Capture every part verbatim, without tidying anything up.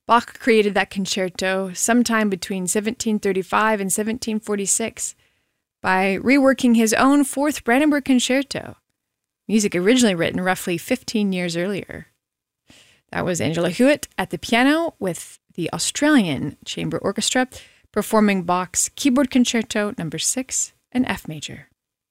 Bach created that concerto sometime between seventeen thirty-five and seventeen forty-six by reworking his own Fourth Brandenburg Concerto, music originally written roughly fifteen years earlier. That was Angela Hewitt at the piano with the Australian Chamber Orchestra performing Bach's Keyboard Concerto number six in F major.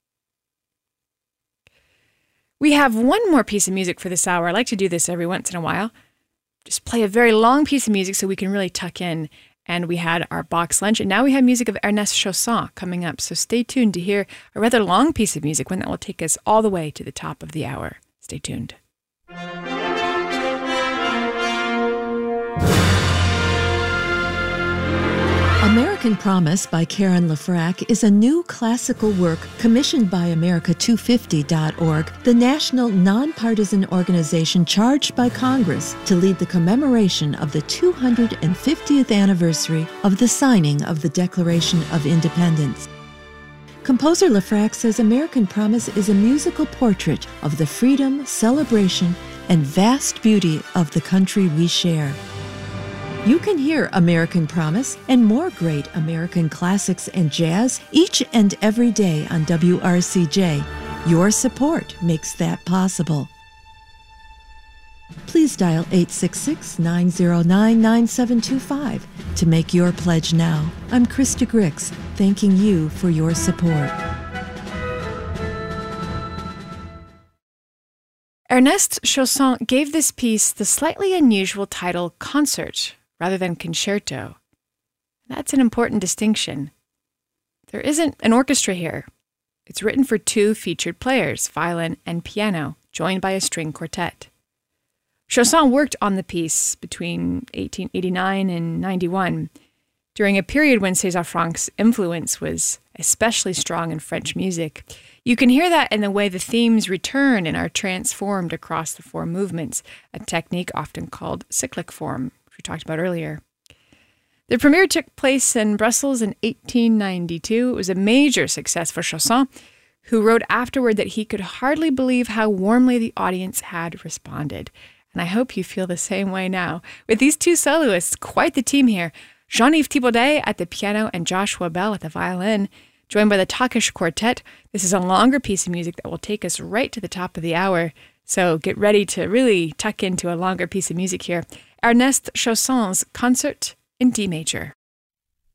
We have one more piece of music for this hour. I like to do this every once in a while. Just play a very long piece of music so we can really tuck in. And we had our Bach's Lunch, and now we have music of Ernest Chausson coming up. So stay tuned to hear a rather long piece of music, one that will take us all the way to the top of the hour. Stay tuned. American Promise by Karen LaFrac is a new classical work commissioned by America two fifty dot org, the national nonpartisan organization charged by Congress to lead the commemoration of the two hundred fiftieth anniversary of the signing of the Declaration of Independence. Composer LaFrac says American Promise is a musical portrait of the freedom, celebration, and vast beauty of the country we share. You can hear American Promise and more great American classics and jazz each and every day on W R C J. Your support makes that possible. Please dial eight six six, nine zero nine, nine seven two five to make your pledge now. I'm Krista Grix, thanking you for your support. Ernest Chausson gave this piece the slightly unusual title Concert rather than Concerto. That's an important distinction. There isn't an orchestra here. It's written for two featured players, violin and piano, joined by a string quartet. Chausson worked on the piece between eighteen eighty-nine and ninety-one, during a period when César Franck's influence was especially strong in French music. You can hear that in the way the themes return and are transformed across the four movements, a technique often called cyclic form, which we talked about earlier. The premiere took place in Brussels in eighteen ninety-two. It was a major success for Chausson, who wrote afterward that he could hardly believe how warmly the audience had responded. And I hope you feel the same way now. With these two soloists, quite the team here, Jean-Yves Thibaudet at the piano and Joshua Bell at the violin, joined by the Takish Quartet. This is a longer piece of music that will take us right to the top of the hour. So get ready to really tuck into a longer piece of music here. Ernest Chausson's Concert in D major.